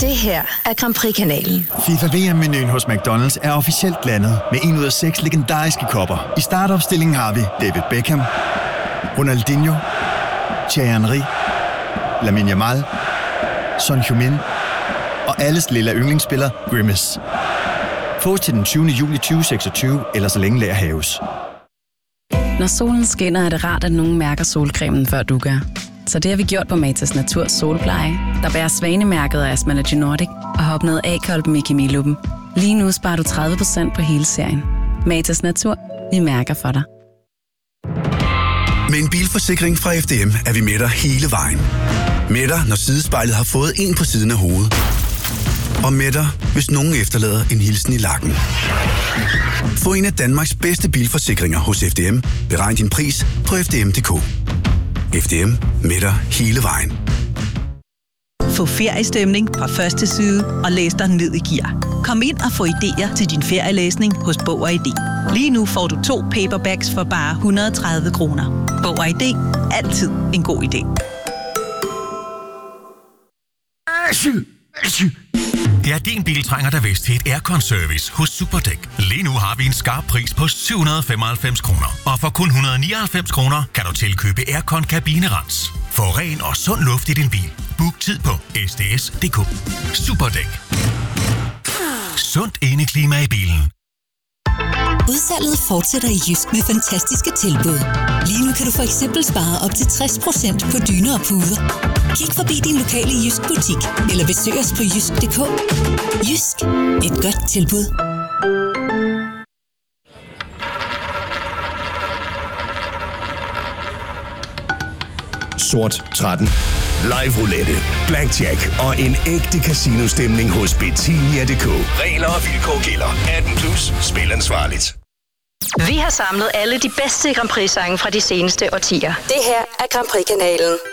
Det her er Grand Prix-kanalen. FIFA VM-menuen hos McDonald's er officielt landet med 1 ud af 6 legendariske kopper. I startopstillingen har vi David Beckham, Ronaldinho, Thierry Henry, Lamine Yamal, Son Heung-min og alles lille yndlingsspiller Grimace. Fås til den 20. juli 2026, eller så længe lager haves. Når solen skinner, er det rart, at nogen mærker solcremen, før du gør. Så det har vi gjort på Matas Naturs Solpleje, der bærer svanemærket af Asmalogy Nordic og har opnået A-kolben i Kemiluppen. Lige nu sparer du 30% på hele serien. Matas Natur, vi mærker for dig. Med en bilforsikring fra FDM er vi med dig hele vejen. Med dig, når sidespejlet har fået en på siden af hovedet. Og med dig, hvis nogen efterlader en hilsen i lakken. Få en af Danmarks bedste bilforsikringer hos FDM. Beregn din pris på FDM.dk. FDM med dig hele vejen. Få feriestemning fra første side og læs dig ned i gear. Kom ind og få idéer til din ferielæsning hos Bog og ID. Lige nu får du 2 paperbacks for bare 130 kroner. Bog og ID. Altid en god idé. Ja, din bil trænger da vist til et aircon-service hos Superdæk. Lige nu har vi en skarp pris på 795 kroner. Og for kun 199 kroner kan du tilkøbe aircon-kabinerens. Få ren og sund luft i din bil. Book tid på sds.dk. Superdæk. Sundt indeklima i bilen. Udsalget fortsætter i Jysk med fantastiske tilbud. Lige nu kan du for eksempel spare op til 60% på dyner og puder. Kig forbi din lokale Jysk butik, eller besøg os på jysk.dk. Jysk. Et godt tilbud. Sort 13. Live roulette, blackjack og en ægte casinostemning hos Betinia.dk. Regler og vilkår gælder. 18+. Spil ansvarligt. Vi har samlet alle de bedste Grand Prix-sange fra de seneste årtier. Det her er Grand Prix-kanalen.